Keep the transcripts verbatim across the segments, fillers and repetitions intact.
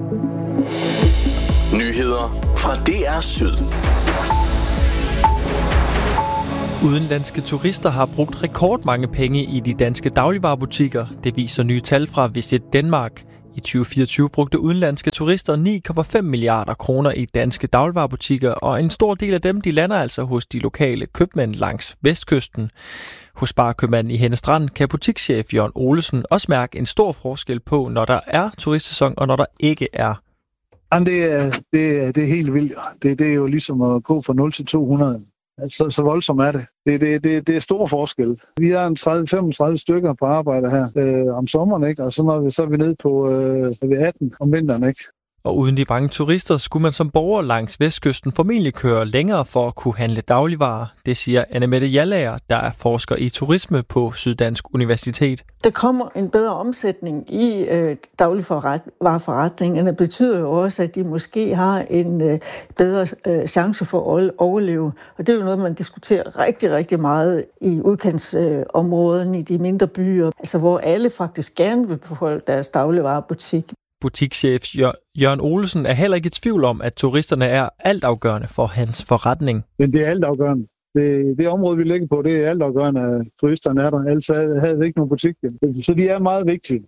Nyheder fra D R Syd. Udenlandske turister har brugt rekordmange penge i de danske dagligvarebutikker. Det viser nye tal fra Visit Denmark. I tyve fireogtyve brugte udenlandske turister ni komma fem milliarder kroner i danske dagligvarebutikker, og en stor del af dem de lander altså hos de lokale købmænd langs vestkysten. Hos Sparkøbmanden i Henne Strand kan butikschef Jørgen Olesen også mærke en stor forskel på, når der er turistsæson og når der ikke er. Jamen, det er, det er, det er helt vildt. Det, det er jo ligesom at gå fra nul til to hundrede. Så, så voldsomt er det. Det, det, det, det er stor forskel. Vi har en tredive til femogtredive stykker på arbejde her øh, om sommeren, ikke? Og så, når vi, så er vi nede på øh, atten om vinteren, ikke? Og uden de mange turister skulle man som borger langs vestkysten formentlig køre længere for at kunne handle dagligvarer. Det siger Annemette Jallager, der er forsker i turisme på Syddansk Universitet. Der kommer en bedre omsætning i øh, dagligvareforretningerne. Det betyder jo også, at de måske har en øh, bedre øh, chance for at overleve. Og det er jo noget, man diskuterer rigtig, rigtig meget i udkantsområderne, øh, i de mindre byer, altså hvor alle faktisk gerne vil beholde deres dagligvarebutik. Butikschef Jørgen Olesen er heller ikke i tvivl om, at turisterne er altafgørende for hans forretning. Men det er altafgørende. Det, det område, vi ligger på, det er altafgørende, at turisterne er der. Ellers havde vi ikke nogen butik. Så de er meget vigtige.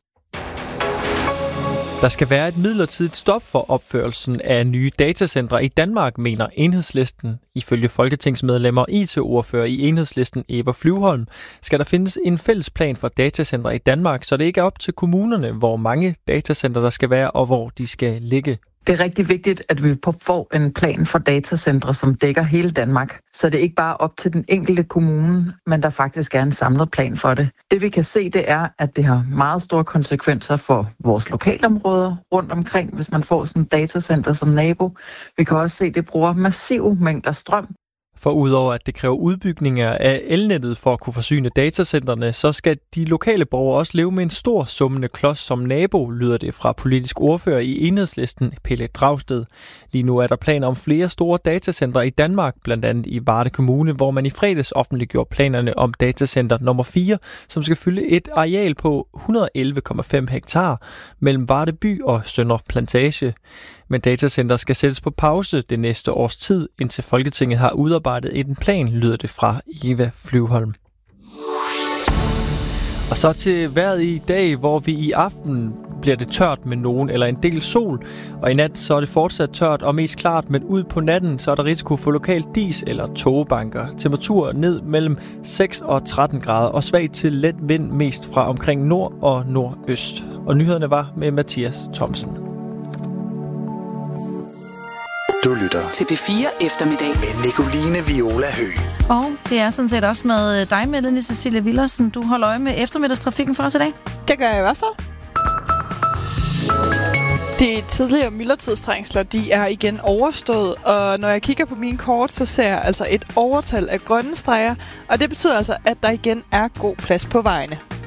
Der skal være et midlertidigt stop for opførelsen af nye datacentre i Danmark, mener Enhedslisten. Ifølge folketingsmedlemmer og I T-ordfører i Enhedslisten Eva Flyvholm skal der findes en fælles plan for datacentre i Danmark, så det ikke er op til kommunerne, hvor mange datacentre der skal være og hvor de skal ligge. Det er rigtig vigtigt, at vi får en plan for datacentre, som dækker hele Danmark. Så det er ikke bare op til den enkelte kommune, men der faktisk er en samlet plan for det. Det vi kan se, det er, at det har meget store konsekvenser for vores lokalområder rundt omkring, hvis man får sådan et datacenter som nabo. Vi kan også se, at det bruger massive mængder strøm. For udover at det kræver udbygninger af elnettet for at kunne forsyne datacentrene, så skal de lokale borgere også leve med en stor summende klods som nabo, lyder det fra politisk ordfører i Enhedslisten, Pelle Dragsted. Lige nu er der planer om flere store datacentre i Danmark, blandt andet i Varde Kommune, hvor man i fredags offentliggjorde planerne om datacenter nummer fire, som skal fylde et areal på et hundrede og elleve komma fem hektar mellem Varde by og Søndre Plantage. Men datacenter skal sættes på pause det næste års tid, indtil Folketinget har udarbejdet en plan, lyder det fra Eva Flyvholm. Og så til vejret i dag, hvor vi i aften bliver det tørt med nogen eller en del sol. Og i nat så er det fortsat tørt og mest klart, men ud på natten så er der risiko for lokal dis eller tågebanker. Temperatur ned mellem seks og tretten grader og svag til let vind mest fra omkring nord og nordøst. Og nyhederne var med Mathias Thomsen. Du lytter til P fire Eftermiddag med Nicoline Viola Høgh. Og det er sådan set også med dig, Melanie Cecilie Villersen. Du holder øje med eftermiddagstrafikken for os i dag. Det gør jeg i hvert fald. De tidligere myldretidstrængsler, de er igen overstået, og når jeg kigger på min kort, så ser jeg altså et overtal af grønne streger, og det betyder altså, at der igen er god plads på vejene.